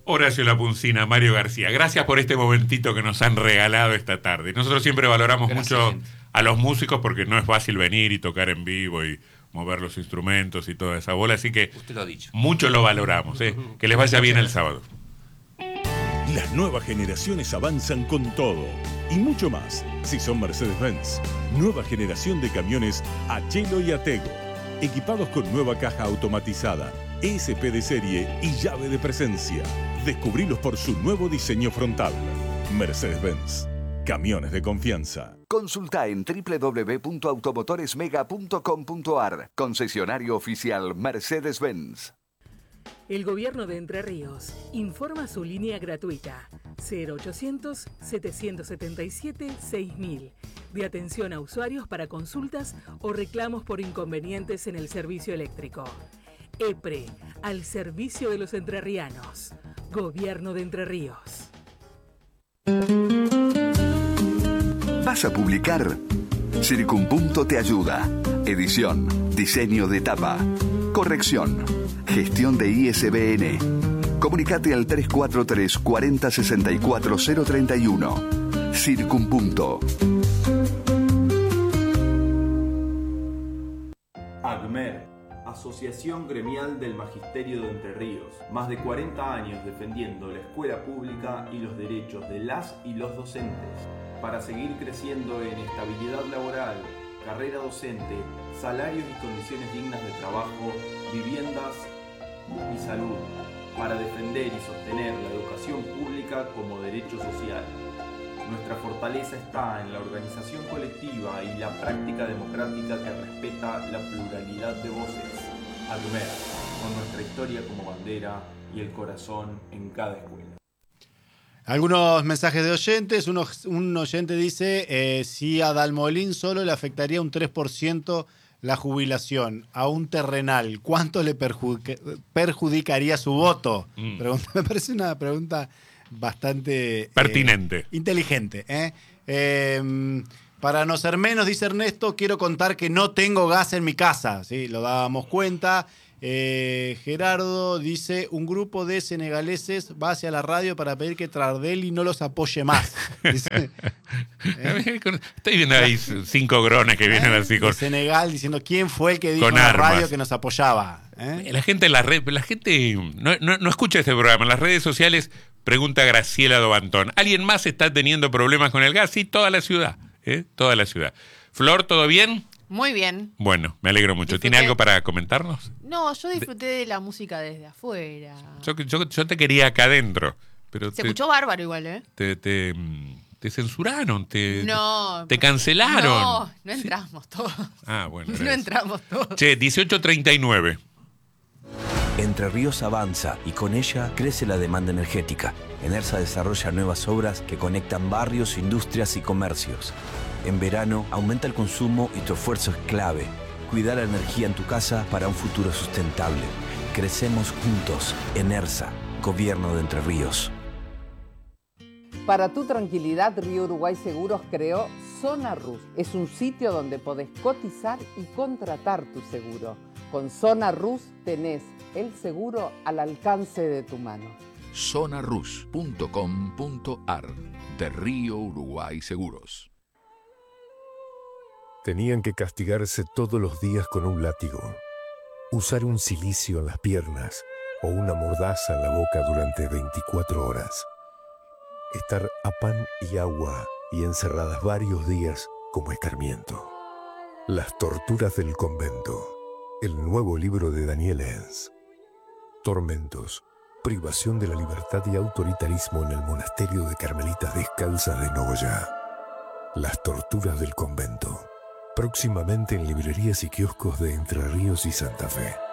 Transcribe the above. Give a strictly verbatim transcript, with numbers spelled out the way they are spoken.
Horacio Lapuncina, Mario García, gracias por este momentito que nos han regalado esta tarde. Nosotros siempre valoramos gracias, mucho gente. a los músicos porque no es fácil venir y tocar en vivo y mover los instrumentos y toda esa bola, así que Usted lo ha dicho. mucho lo valoramos. ¿eh? Que les vaya bien el sábado. Las nuevas generaciones avanzan con todo y mucho más. Si son Mercedes-Benz, nueva generación de camiones Achelo y Atego, equipados con nueva caja automatizada, E S P de serie y llave de presencia. Descubrilos por su nuevo diseño frontal. Mercedes-Benz, camiones de confianza. Consulta en doble u doble u doble u punto automotoresmega punto com punto a r. Concesionario oficial Mercedes-Benz. El Gobierno de Entre Ríos informa su línea gratuita cero ochocientos, setecientos setenta y siete, seis mil de atención a usuarios para consultas o reclamos por inconvenientes en el servicio eléctrico. EPRE, al servicio de los entrerrianos. Gobierno de Entre Ríos. ¿Vas a publicar? Circunpunto te ayuda. Edición, diseño de tapa, corrección, gestión de I S B N. Comunicate al tres cuatro tres, cuarenta, sesenta y cuatro, cero treinta y uno. Circunpunto. AGMER, Asociación Gremial del Magisterio de Entre Ríos. Más de cuarenta años defendiendo la escuela pública y los derechos de las y los docentes. Para seguir creciendo en estabilidad laboral, carrera docente, salarios y condiciones dignas de trabajo, viviendas y salud. Para defender y sostener la educación pública como derecho social. Nuestra fortaleza está en la organización colectiva y la práctica democrática que respeta la pluralidad de voces. AGMER, con nuestra historia como bandera y el corazón en cada escuela. Algunos mensajes de oyentes. Uno, un oyente dice, eh, si a Dalmolín solo le afectaría un tres por ciento la jubilación a un terrenal, ¿cuánto le perjudica, perjudicaría su voto? Mm. Pregunta, me parece una pregunta bastante... pertinente. Eh, inteligente. ¿eh? Eh, para no ser menos, dice Ernesto, quiero contar que no tengo gas en mi casa. ¿Sí? Lo dábamos cuenta. Eh, Gerardo dice, un grupo de senegaleses va hacia la radio para pedir que Tardelli no los apoye más. Dice, ¿eh? Estoy viendo ahí cinco grones que vienen ¿Eh? así con... de Senegal diciendo quién fue el que dijo en la radio que nos apoyaba. ¿eh? La gente en la red, la gente no, no, no escucha este programa. En las redes sociales pregunta Graciela Dobantón, ¿alguien más está teniendo problemas con el gas? Sí, toda la ciudad, ¿eh? toda la ciudad. Flor, ¿todo bien? Muy bien. Bueno, me alegro mucho. Disfruté. ¿Tiene algo para comentarnos? No, yo disfruté de, de la música desde afuera. Yo, yo, yo te quería acá adentro. Pero Se te, escuchó bárbaro igual, ¿eh? Te, te, te censuraron, te, no, te cancelaron. No, no entramos ¿Sí? todos. Ah, bueno. No entramos todos. Che, dieciocho treinta y nueve. Entre Ríos avanza y con ella crece la demanda energética. Enersa desarrolla nuevas obras que conectan barrios, industrias y comercios. En verano aumenta el consumo y tu esfuerzo es clave. Cuida la energía en tu casa para un futuro sustentable. Crecemos juntos. Enersa, Gobierno de Entre Ríos. Para tu tranquilidad, Río Uruguay Seguros creó Zona Rus. Es un sitio donde podés cotizar y contratar tu seguro. Con Zona Rus tenés el seguro al alcance de tu mano. zona rus punto com punto a r de Río Uruguay Seguros. Tenían que castigarse todos los días con un látigo, usar un cilicio en las piernas o una mordaza en la boca durante veinticuatro horas, estar a pan y agua y encerradas varios días como escarmiento. Las torturas del convento, el nuevo libro de Daniel Enz. Tormentos, privación de la libertad y autoritarismo en el monasterio de Carmelitas Descalzas de Nogoyá. Las torturas del convento. Próximamente en librerías y kioscos de Entre Ríos y Santa Fe.